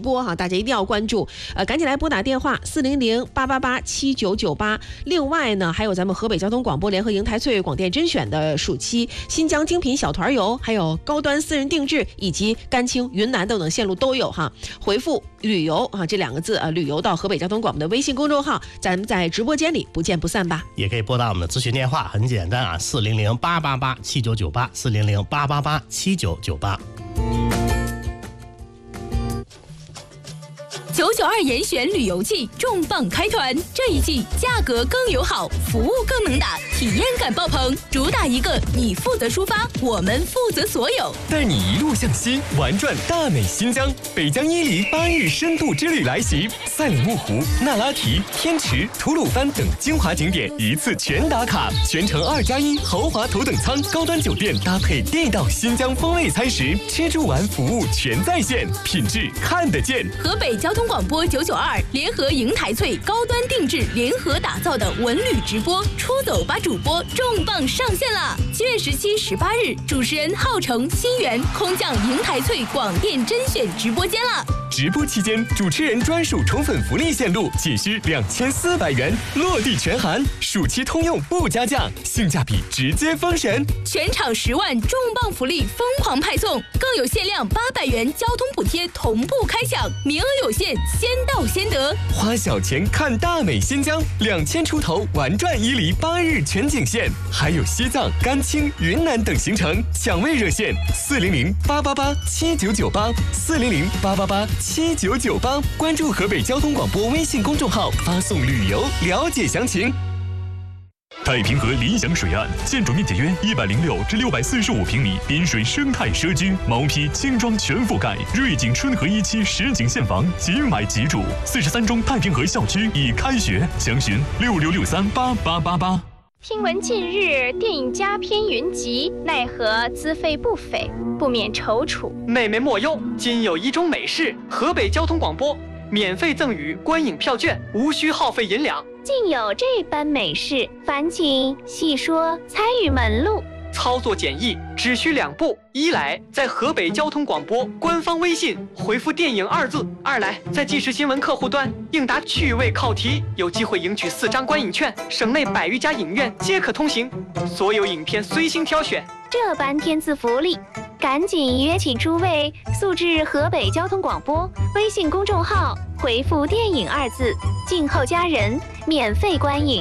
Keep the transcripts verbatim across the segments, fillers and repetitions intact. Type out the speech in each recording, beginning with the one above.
播哈，大家一定要关注。呃，赶紧来拨打电话四零零八八八七九九八。另外呢，还有咱们河北交通广播联合银台翠广电甄选的暑期新疆精品小团游，还有高端私人定制以及甘青、云南等等线路都有哈。回复旅游啊这两个字啊，旅游到河北交通广播的微信公众号，咱们在直播间里不见不散吧。 也可以拨打我们的咨询电话，很简单啊，四零零八八八七九九八，四零零八八八七九九八。 九九二严选旅游季重磅开团，这一季价格更友好，服务更能打，体验感爆棚，主打一个你负责出发，我们负责所有， 带你一路向西玩转大美新疆。北疆伊犁八日深度之旅来袭，赛里木湖、那拉提、天池、吐鲁番等精华景点一次全打卡，全程二加一豪华头等舱高端酒店搭配地道新疆风味餐食，吃住玩服务全在线，品质看得见。 河北交通广播九九二联合银台翠高端定制联合打造的文旅直播出走吧主播重磅上线了！七月十七、十八日，主持人浩成、新源空降银台翠广电甄选直播间了。 直播期间，主持人专属宠粉福利线路仅需两千四百元，落地全含，暑期通用不加价，性价比直接封神。 全场十万重磅福利疯狂派送，更有限量八百元交通补贴同步开抢，名额有限，先到先得。 花小钱看大美新疆，两千出头玩转伊犁八日全景线，还有西藏、甘青、云南等行程。抢位热线：四零零八八八七九九八，四零零八八八七九九八。关注河北交通广播微信公众号，发送旅游了解详情。 太平河理想水岸，建筑面积约一百零六至六百四十五平米，滨水生态社区，毛坯轻装全覆盖，瑞景春和一期实景现房，即买即住。四十三中太平河校区已开学，详询六六六三八八八八。 听闻近日电影佳片云集，奈何资费不菲，不免踌躇。 妹妹莫忧，今有一种美事，河北交通广播免费赠予观影票券，无需耗费银两。 竟有这般美事，烦请细说参与门路。 操作简易，只需两步：一来在河北交通广播官方微信回复电影二字；二来在即时新闻客户端应答趣味考题，有机会赢取四张观影券，省内百余家影院皆可通行，所有影片随心挑选。 这般天赐福利，赶紧约起诸位速至河北交通广播微信公众号，回复电影二字，静候家人，免费观影。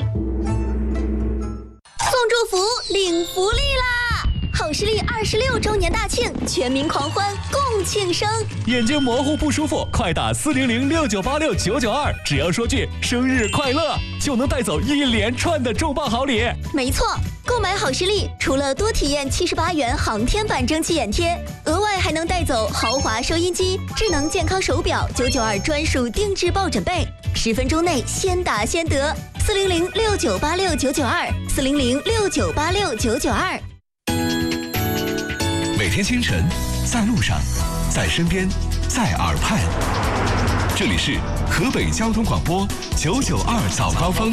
送祝福，领福利啦！好视力二十六周年大庆，全民狂欢，共庆生。 眼睛模糊不舒服，快打四零零六九八六九九二，只要说句生日快乐，就能带走一连串的重磅好礼。 没错，购买好视力，除了多体验七十八元航天版蒸汽眼贴，额外还能带走豪华收音机、智能健康手表、九九二专属定制抱枕被，十分钟内先打先得。四零零六九八六九九二，四零零六九八六九九二。 每天清晨，在路上，在身边，在耳畔，这里是河北交通广播九九二早高峰。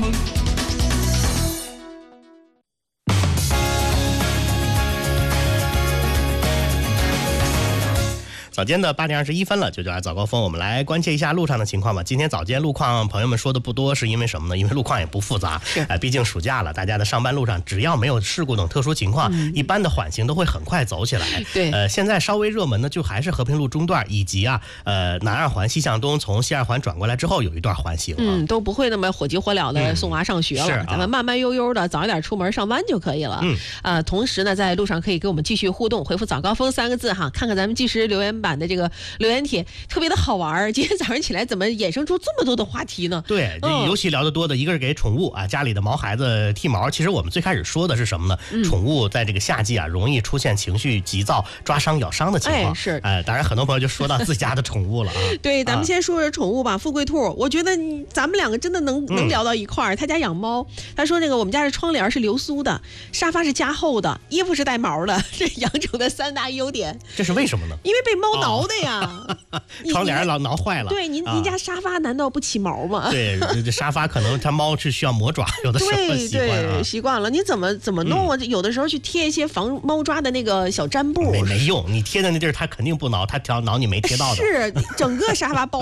早间的八点二十一分了，九九二早高峰，我们来关切一下路上的情况吧。今天早间路况，朋友们说的不多，是因为什么呢？因为路况也不复杂，哎、呃，毕竟暑假了，大家的上班路上只要没有事故等特殊情况，嗯、一般的缓行都会很快走起来。 对， 呃，现在稍微热门的就还是和平路中段以及啊，呃，南二环西向东从西二环转过来之后有一段缓行、啊， 嗯，都不会那么火急火燎的送娃上学了，嗯啊、咱们慢慢悠悠的早一点出门上班就可以了。嗯，呃，同时呢，在路上可以跟我们继续互动，回复早高峰三个字哈，看看咱们即时留言板的这个留言帖，特别的好玩。今天早上起来怎么衍生出这么多的话题呢？ 对，嗯、尤其聊得多的一个是给宠物啊，家里的毛孩子剃毛。其实我们最开始说的是什么呢？嗯、宠物在这个夏季啊，容易出现情绪急躁、抓伤、咬伤的情况。 哎，是， 哎、呃，当然很多朋友就说到自己家的宠物了啊。 对，咱们先说说宠物吧。富贵兔，我觉得咱们两个真的能能聊到一块儿。他家养猫，他说那个我们家的窗帘是流苏的，沙发是加厚的，衣服是带毛的，这养宠的三大优点。 这是为什么呢？ 因为被猫挠的呀。哦窗帘老挠坏了。 对，您、啊、您家沙发难道不起毛吗？ 对，这沙发可能它猫是需要磨爪，有的时候习惯了。对，习惯了。你怎么怎么弄啊？嗯、有的时候去贴一些防猫抓的那个小毡布， 没没用。你贴的那地儿它肯定不挠，它挠挠你没贴到的。 是整个沙发包。